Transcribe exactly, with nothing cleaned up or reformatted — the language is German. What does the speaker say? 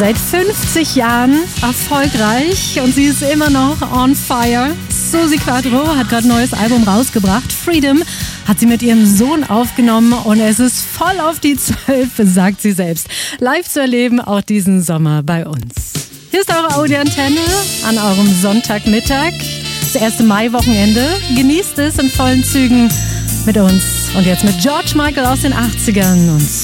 Seit fünfzig Jahren erfolgreich und sie ist immer noch on fire. Suzi Quatro hat gerade ein neues Album rausgebracht. Freedom hat sie mit ihrem Sohn aufgenommen und es ist voll auf die Zwölf, sagt sie selbst. Live zu erleben auch diesen Sommer bei uns. Hier ist eure Audi-Antenne an eurem Sonntagmittag. Das erste Mai-Wochenende. Genießt es in vollen Zügen mit uns. Und jetzt mit George Michael aus den achtzigern und